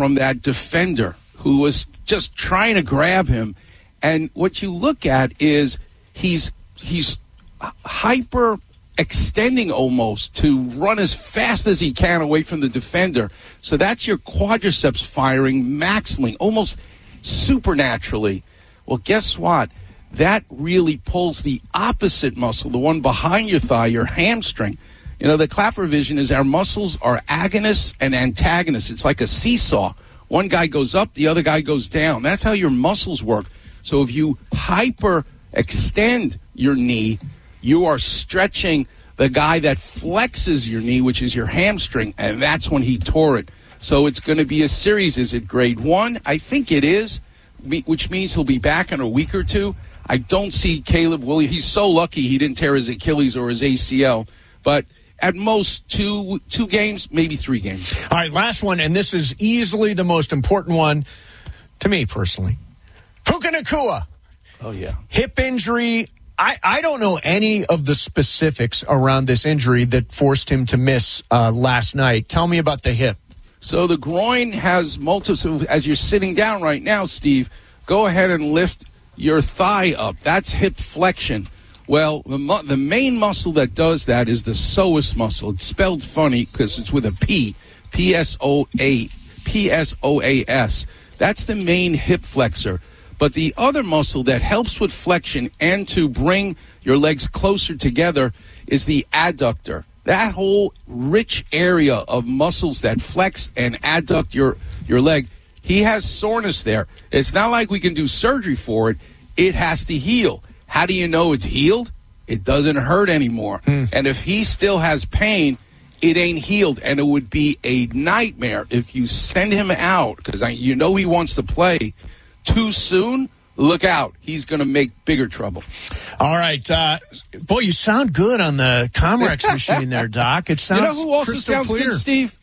from that defender who was just trying to grab him. And what you look at is he's hyper extending almost to run as fast as he can away from the defender. So that's your quadriceps firing maximally, almost supernaturally. Well, guess what? That really pulls the opposite muscle, the one behind your thigh, your hamstring. You know, the Clapper vision is our muscles are agonists and antagonists. It's like a seesaw. One guy goes up, the other guy goes down. That's how your muscles work. So if you hyper extend your knee, you are stretching the guy that flexes your knee, which is your hamstring, and that's when he tore it. So it's going to be a series. Is it grade 1? I think it is, which means he'll be back in a week or two. I don't see Caleb Williams. He's so lucky he didn't tear his Achilles or his ACL. But at most two games, maybe 3 games. All right, last one, and this is easily the most important one to me personally. Puka Nacua. Oh, yeah. Hip injury. I don't know any of the specifics around this injury that forced him to miss last night. Tell me about the hip. So the groin has multiple. So as you're sitting down right now, Steve, go ahead and lift your thigh up. That's hip flexion. Well, the main muscle that does that is the psoas muscle. It's spelled funny because it's with a P, P-S-O-A-S. That's the main hip flexor. But the other muscle that helps with flexion and to bring your legs closer together is the adductor. That whole rich area of muscles that flex and adduct your leg, he has soreness there. It's not like we can do surgery for it. It has to heal. How do you know it's healed? It doesn't hurt anymore. And if he still has pain, it ain't healed. And it would be a nightmare if you send him out, because you know he wants to play, too soon. Look out. He's going to make bigger trouble. All right. Boy, you sound good on the Comrex machine there, Doc. It sounds crystal clear. You know who also sounds good, Steve?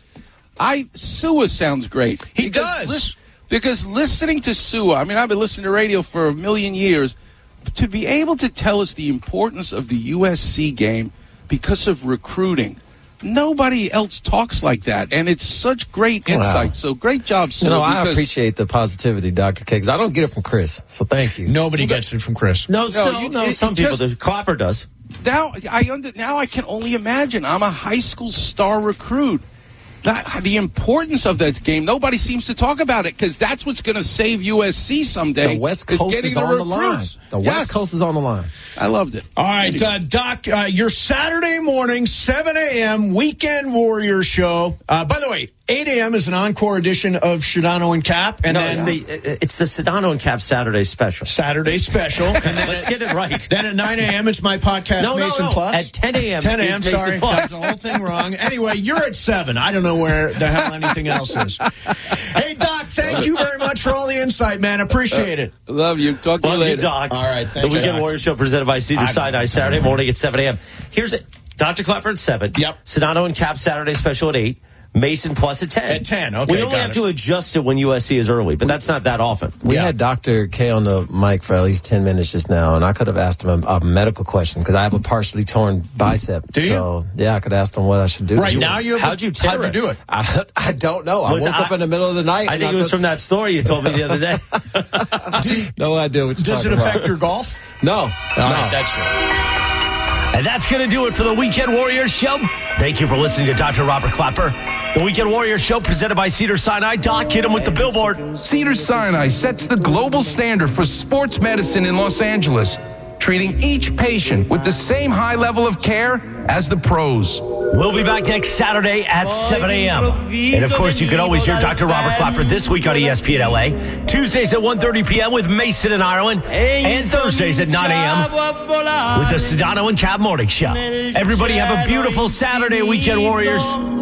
Sua sounds great. He does. Because listening to Sua, I mean, I've been listening to radio for a million years. To be able to tell us the importance of the USC game because of recruiting, nobody else talks like that, and it's such great insight. Wow. So great job, Sue. I appreciate the positivity, Dr. K, because I don't get it from Chris, so thank you. Nobody gets it from Chris. No, some people do. Clapper does. Now I can only imagine. I'm a high school star recruit. The importance of that game, nobody seems to talk about it because that's what's going to save USC someday. The West Coast is on the line. The West Coast is on the line. I loved it. All right, Doc, your Saturday morning, 7 a.m. Weekend Warrior show. By the way, 8 a.m. is an encore edition of Sedano and Cap. And it's the Sedano and Cap Saturday special. Saturday special. And then let's get it right. Then at 9 a.m., it's my podcast, Mason Plus. At 10 a.m. 10 a.m., sorry. Got the whole thing wrong. Anyway, you're at 7. I don't know where the hell anything else is. Hey, Doc, thank you very much for all the insight, man. Appreciate it. Love you. Talk to you later. Love you, Doc. All right, thanks, The Weekend Warrior Show presented by Cedars-Sinai, Saturday morning at 7 a.m. Here's it. Dr. Clapper at 7. Yep. Sedano and Cap Saturday special at 8. Mason Plus at 10. At 10, okay. We only have to adjust it when USC is early, but that's not that often. We had Dr. K on the mic for at least 10 minutes just now, and I could have asked him a medical question because I have a partially torn bicep. Do you? So, yeah, I could ask him what I should do. Right now, how'd you do it? I don't know. I woke up in the middle of the night. I think it was from that story you told me the other day. No idea what you're Does it talking affect about. your golf? No. All right, that's good. And that's going to do it for the Weekend Warriors show. Thank you for listening to Dr. Robert Clapper. The Weekend Warriors show presented by Cedars-Sinai. Doc, hit him with the billboard. Cedars-Sinai sets the global standard for sports medicine in Los Angeles, treating each patient with the same high level of care as the pros. We'll be back next Saturday at 7 a.m. And, of course, you can always hear Dr. Robert Clapper this week on ESPN LA. Tuesdays at 1:30 p.m. with Mason and Ireland. And Thursdays at 9 a.m. with the Sedano and Cap Morning Show. Everybody have a beautiful Saturday, Weekend Warriors.